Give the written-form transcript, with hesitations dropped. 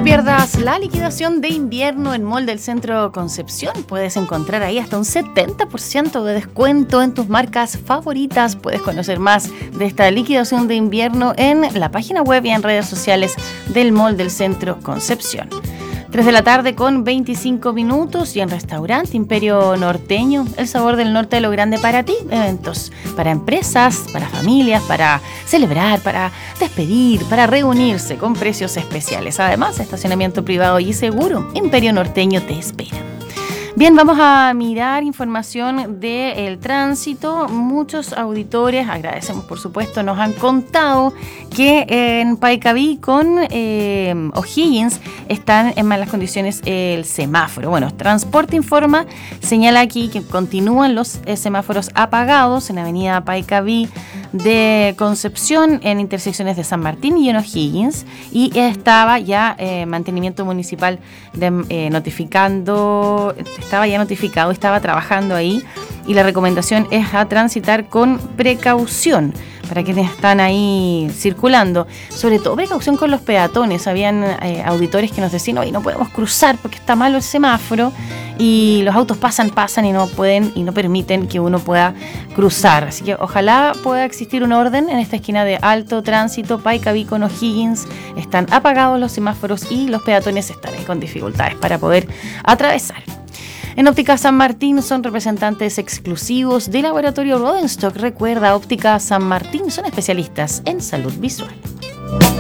te pierdas la liquidación de invierno en Mall del Centro Concepción. Puedes encontrar ahí hasta un 70% de descuento en tus marcas favoritas. Puedes conocer más de esta liquidación de invierno en la página web y en redes sociales del Mall del Centro Concepción. 3 de la tarde con 25 minutos y en Restaurante Imperio Norteño, el sabor del norte de lo grande para ti. Eventos para empresas, para familias, para celebrar, para despedir, para reunirse con precios especiales. Además, estacionamiento privado y seguro. Imperio Norteño te espera. Bien, vamos a mirar información del tránsito. Muchos auditores, agradecemos por supuesto, nos han contado que en Paicaví con O'Higgins están en malas condiciones el semáforo. Bueno, Transporte Informa señala aquí que continúan los semáforos apagados en Avenida Paicaví de Concepción, en intersecciones de San Martín y en O'Higgins, y estaba ya mantenimiento municipal estaba trabajando ahí, y la recomendación es a transitar con precaución para quienes están ahí circulando, sobre todo precaución con los peatones. Habían auditores que nos decían, hoy no podemos cruzar porque está malo el semáforo y los autos pasan y no pueden y no permiten que uno pueda cruzar. Así que ojalá pueda existir un orden en esta esquina de alto tránsito. Paicaví con O'Higgins están apagados los semáforos y los peatones están ahí con dificultades para poder atravesar. En Óptica San Martín son representantes exclusivos de Laboratorio Rodenstock. Recuerda, Óptica San Martín son especialistas en salud visual.